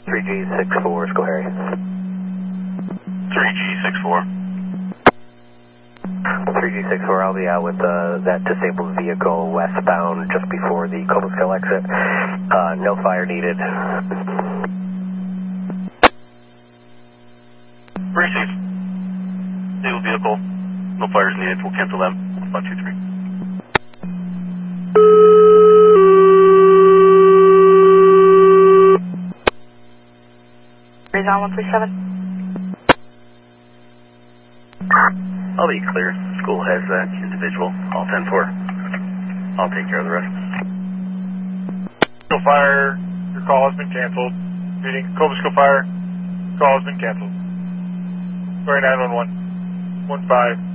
3G64, Schoharie. 3G64. 3G64, I'll be out with that disabled vehicle westbound just before the Cobleskill exit. No fire needed. Receive. Disabled vehicle. No fires needed. We'll cancel them. 123. Horizon 137. I'll be clear. School has that individual. All 10-4. I'll take care of the rest. Cobleskill fire. Your call has been canceled. Meeting Cobleskill fire. Call has been canceled. Sorry, 911. 15.